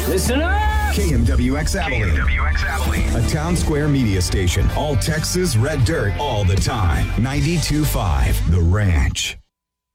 Listen up! KMWX Abilene. KMWX Abilene. A town square media station. All Texas red dirt all the time. 92.5 The Ranch.